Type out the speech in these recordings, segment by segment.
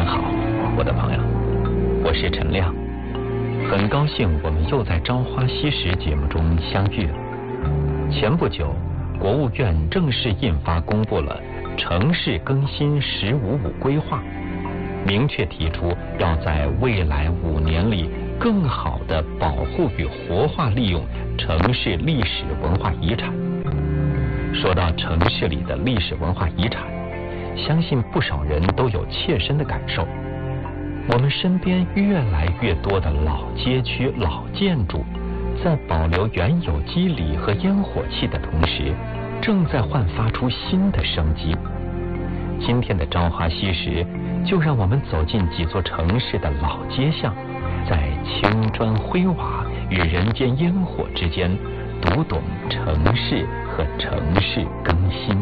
好，我的朋友，我是陈亮，很高兴我们又在《朝花夕拾》节目中相遇了。前不久，国务院正式印发公布了城市更新“15+5”规划，明确提出要在未来5年里更好地保护与活化利用城市历史文化遗产。说到城市里的历史文化遗产，相信不少人都有切身的感受。我们身边越来越多的老街区、老建筑，在保留原有基理和烟火气的同时，正在焕发出新的生机。今天的朝花夕拾，就让我们走进几座城市的老街巷，在青砖灰瓦与人间烟火之间，读懂城市和城市更新。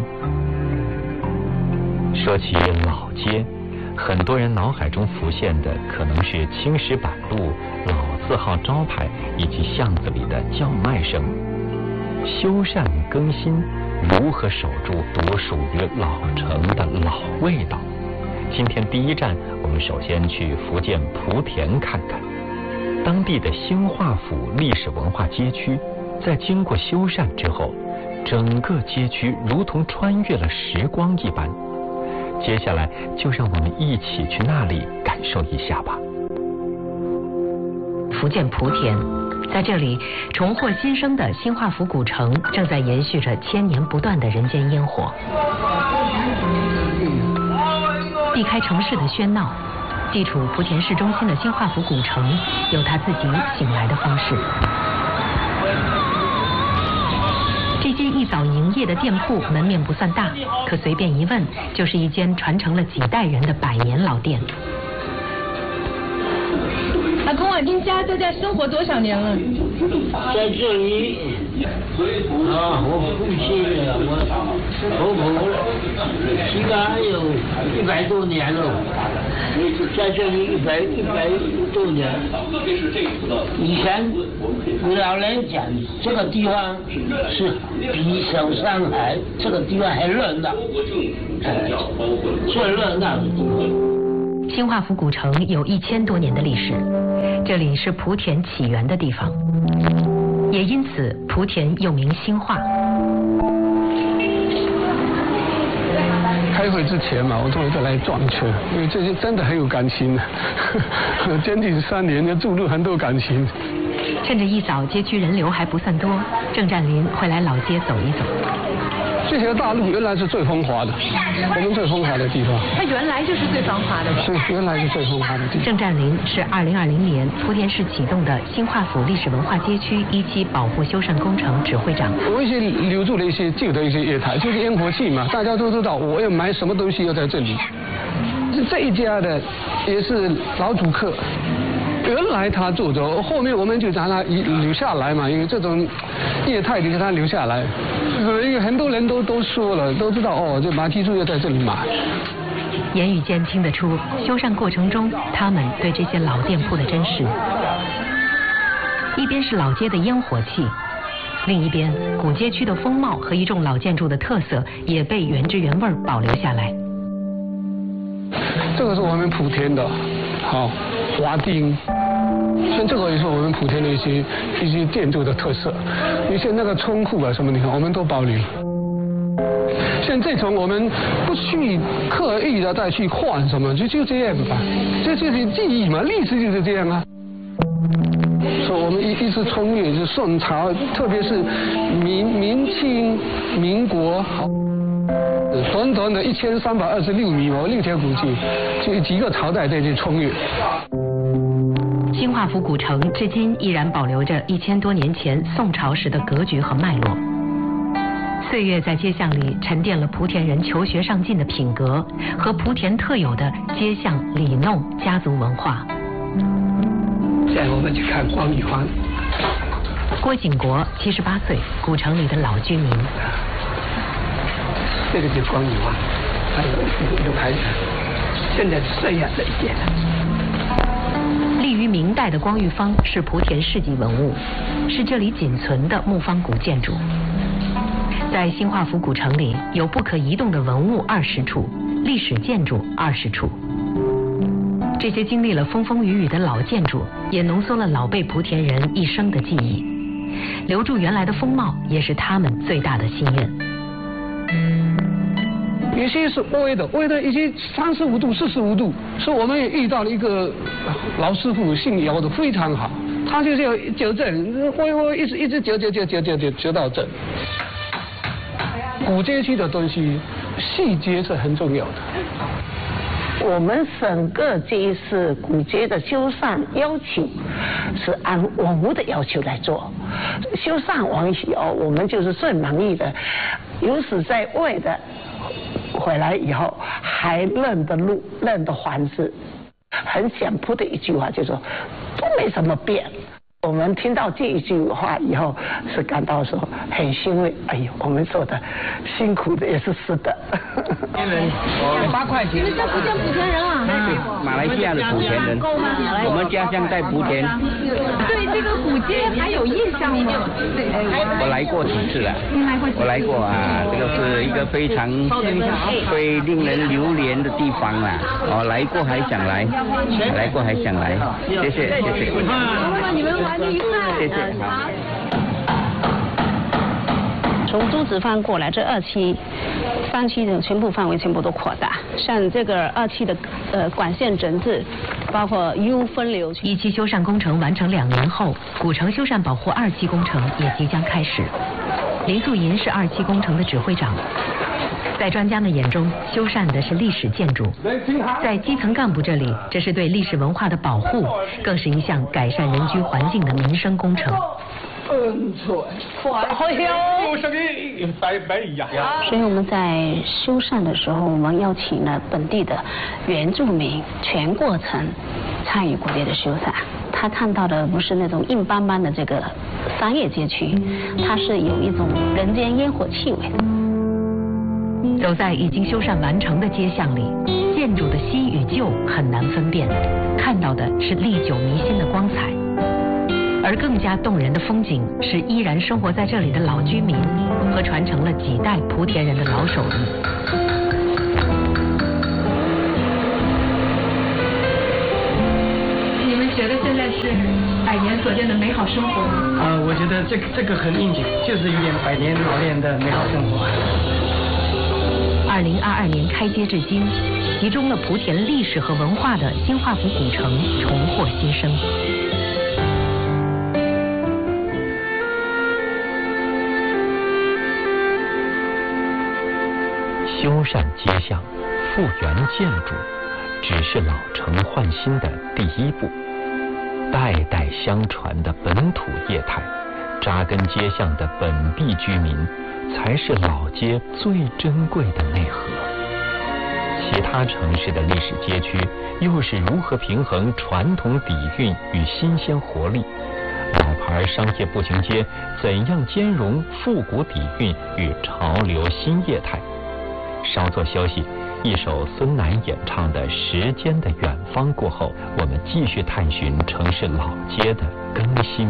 说起老街，很多人脑海中浮现的可能是青石板路、老字号招牌以及巷子里的叫卖声。修缮更新，如何守住独属于老城的老味道？今天第一站，我们首先去福建莆田看看。当地的兴化府历史文化街区，在经过修缮之后，整个街区如同穿越了时光一般。接下来就让我们一起去那里感受一下吧。 福建莆田，在这里重获新生的兴化府古城正在延续着千年不断的人间烟火。避开城市的喧闹，地处莆田市中心的兴化府古城有它自己醒来的方式。这间一早营业的店铺门面不算大，可随便一问就是一间传承了几代人的100年老店。 阿公啊，您家在这生活多少年了？ 在这里啊，我父亲我婆婆起码有100多年了，在这里100多年。以前老人讲，这个地方是比小上海这个地方还热闹，最热闹的地方。 兴化府古城有1000多年的历史，这里是莆田起源的地方，也因此莆田又名兴化。 开会之前嘛，我终于再来撞车，因为这些真的很有感情，将近3年就注入很多感情。 趁着一早街区人流还不算多，郑占林会来老街走一走。 这条大路原来是最风华的，我们最风华的地方。 它原来就是最繁华的。 是，原来是最风华的地方。 郑占林是2020年莆田市启动的兴化府历史文化街区1期保护修缮工程指挥长。 我一些留住了一些旧的一些业态，就是烟火气嘛，大家都知道我要买什么东西要在这里。这一家的也是老主客。原来他做着，后面我们就让他留下来嘛，因为这种业态就给他留下来。因为很多人都说了，都知道哦，这马蹄珠要在这里买。 言语间听得出，修缮过程中他们对这些老店铺的珍视。一边是老街的烟火气，另一边古街区的风貌和一众老建筑的特色也被原汁原味保留下来。 这个是我们莆田的，好华丁。像这个也是我们莆田的一些建筑的特色，一些那个村库啊什么的，我们都保留。像这种我们不去刻意的再去换什么，就这样吧，这就是记忆嘛，历史就是这样啊。所以我们一直穿越，就是宋朝，特别是明清、民国，短短的1326米哦，6条古迹，就几个朝代在这穿越。 兴化府古城至今依然保留着1000多年前宋朝时的格局和脉络。岁月在街巷里沉淀了莆田人求学上进的品格和莆田特有的街巷里弄家族文化。 现在我们去看光宇坊。 郭景国78岁，古城里的老居民。 这个就是光宇坊，还有牌子，现在是这样的一点了。 立于明代的光裕坊是莆田市级文物，是这里仅存的木方古建筑。在兴化府古城里，有不可移动的文物20处，历史建筑20处。 这些经历了风风雨雨的老建筑，也浓缩了老辈莆田人一生的记忆。留住原来的风貌，也是他们最大的心愿。 有些是歪的一些35度、45度，所以我们也遇到了一个老师傅，姓姚的非常好，他就是要纠正，歪一直纠到正。古街区的东西，细节是很重要的。 我们整个这一次古街的修缮要求是按文物的要求来做，修缮完以后我们就是最满意的，有史在位的回来以后还认得路认得环字，很简朴的一句话就说都没什么变。我们听到这一句话以后是感到说很欣慰，哎呦，我们做的辛苦的也是实的。 8块钱。 你们家莆田人啊？ 马来西亚的莆田人，我们家乡在莆田。 对这个古街还有印象吗？ 我来过几次了。我来过啊，这个是一个非常会令人流连的地方啦。来过还想来，来过还想来，谢谢。 你们玩得愉快。 谢谢。好。 从朱子坊过来，这2期、3期的全部范围全部都扩大，像这个2期的管线整治，包括 U 分流。 1期修缮工程完成2年后，古城修缮保护2期工程也即将开始。林素银是2期工程的指挥长。在专家们眼中，修缮的是历史建筑；在基层干部这里，这是对历史文化的保护，更是一项改善人居环境的民生工程。 所以我们在修缮的时候，我们邀请了本地的原住民全过程参与古街的修缮。他看到的不是那种硬邦邦的这个商业街区，它是有一种人间烟火气味的。 走在已经修缮完成的街巷里，建筑的新与旧很难分辨，看到的是历久弥新的光彩。而更加动人的风景是依然生活在这里的老居民和传承了几代莆田人的老手艺。 你们觉得现在是100年所见的美好生活吗？ 我觉得这个很应景，就是有点100年老店的美好生活。 2022年开街至今，集中了莆田历史和文化的新化府古城重获新生。 修缮街巷、复原建筑，只是老城换新的第一步。代代相传的本土业态，扎根街巷的本地居民，才是老街最珍贵的内核。其他城市的历史街区又是如何平衡传统底蕴与新鲜活力？老牌商业步行街怎样兼容复古底蕴与潮流新业态？稍作休息，一首孙楠演唱的《时间的远方》过后，我们继续探寻城市老街的更新